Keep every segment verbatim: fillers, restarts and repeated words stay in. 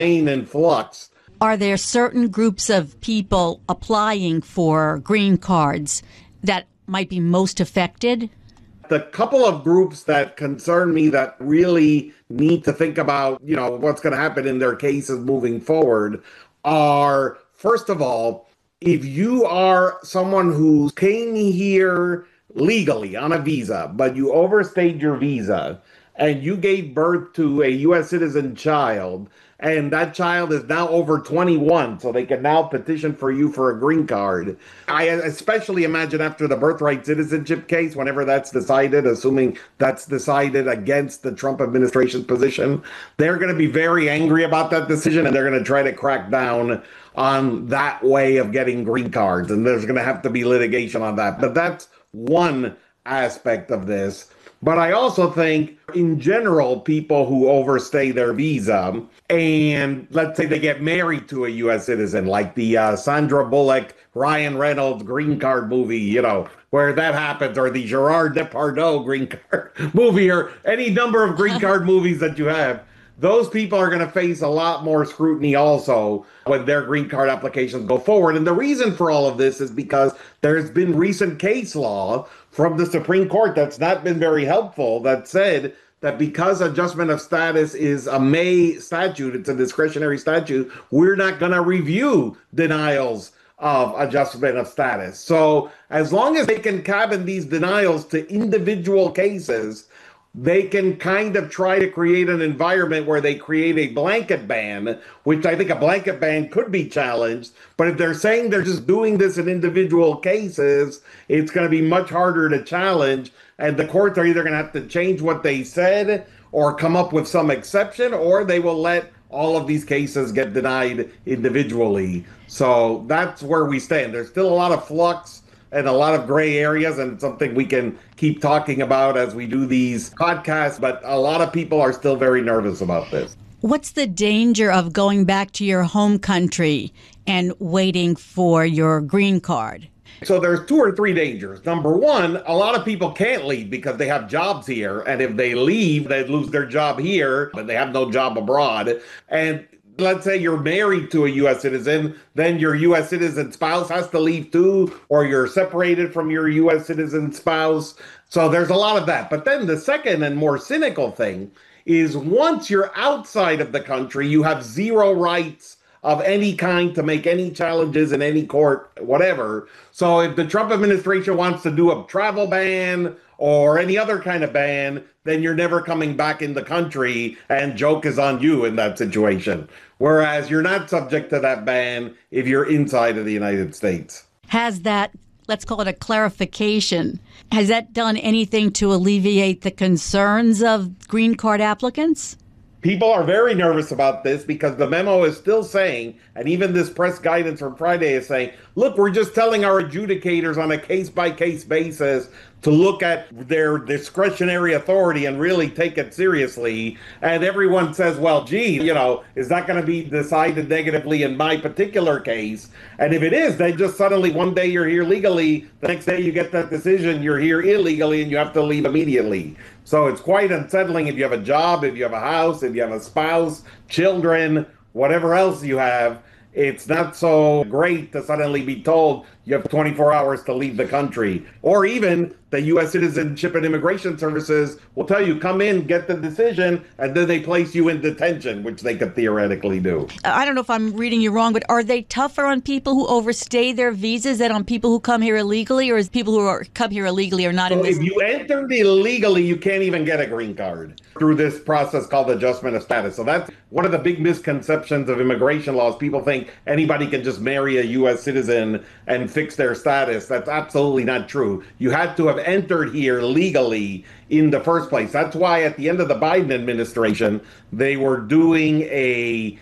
in flux. Are there certain groups of people applying for green cards that might be most affected? The couple of groups that concern me that really need to think about, you know, what's going to happen in their cases moving forward are, first of all, if you are someone who came here legally on a visa, but you overstayed your visa and you gave birth to a U S citizen child, and that child is now over twenty-one, so they can now petition for you for a green card. I especially imagine after the birthright citizenship case, whenever that's decided, assuming that's decided against the Trump administration's position, they're going to be very angry about that decision, and they're going to try to crack down on that way of getting green cards, and there's going to have to be litigation on that. But that's one aspect of this. But I also think, in general, people who overstay their visa and let's say they get married to a U S citizen, like the uh, Sandra Bullock, Ryan Reynolds green card movie, you know, where that happens, or the Gerard Depardieu green card movie, or any number of green card movies that you have. Those people are going to face a lot more scrutiny also when their green card applications go forward. And the reason for all of this is because there's been recent case law from the Supreme Court that's not been very helpful that said that because adjustment of status is a May statute, it's a discretionary statute, we're not going to review denials of adjustment of status. So as long as they can cabin these denials to individual cases, they can kind of try to create an environment where they create a blanket ban, which I think a blanket ban could be challenged. But if they're saying they're just doing this in individual cases, it's going to be much harder to challenge. And the courts are either going to have to change what they said or come up with some exception, or they will let all of these cases get denied individually. So that's where we stand. There's still a lot of flux and a lot of gray areas, and it's something we can keep talking about as we do these podcasts, but a lot of people are still very nervous about this. What's the danger of going back to your home country and waiting for your green card? So there's two or three dangers. Number one, a lot of people can't leave because they have jobs here, and if they leave, they lose their job here, but they have no job abroad. And let's say you're married to a U S citizen, then your U S citizen spouse has to leave too, or you're separated from your U S citizen spouse. So there's a lot of that. But then the second and more cynical thing is once you're outside of the country, you have zero rights of any kind to make any challenges in any court, whatever. So if the Trump administration wants to do a travel ban or any other kind of ban, then you're never coming back in the country, and joke is on you in that situation. Whereas you're not subject to that ban if you're inside of the United States. Has that, let's call it a clarification, has that done anything to alleviate the concerns of green card applicants? People are very nervous about this because the memo is still saying, and even this press guidance from Friday is saying, look, we're just telling our adjudicators on a case-by-case basis to look at their discretionary authority and really take it seriously. And everyone says, well, gee, you know, is that going to be decided negatively in my particular case? And if it is, then just suddenly one day you're here legally, the next day you get that decision, you're here illegally, and you have to leave immediately. So it's quite unsettling if you have a job, if you have a house, if you have a spouse, children, whatever else you have. It's not so great to suddenly be told you have twenty-four hours to leave the country. Or even the U S Citizenship and Immigration Services will tell you, come in, get the decision, and then they place you in detention, which they could theoretically do. I don't know if I'm reading you wrong, but are they tougher on people who overstay their visas than on people who come here illegally, or is people who are, come here illegally are not so in this? If you entered illegally, you can't even get a green card through this process called adjustment of status. So that's one of the big misconceptions of immigration laws. People think anybody can just marry a U S citizen and fix their status. That's absolutely not true. You had to have entered here legally in the first place. That's why at the end of the Biden administration, they were doing a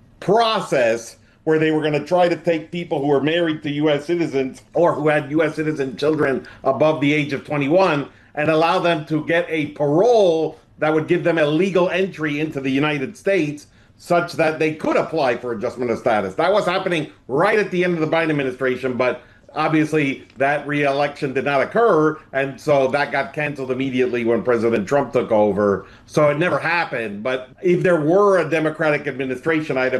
process where they were going to try to take people who were married to U S citizens or who had U S citizen children above the age of twenty-one and allow them to get a parole that would give them a legal entry into the United States such that they could apply for adjustment of status. That was happening right at the end of the Biden administration, but obviously that re-election did not occur, and so that got canceled immediately when President Trump took over. So it never happened. But if there were a Democratic administration, I'd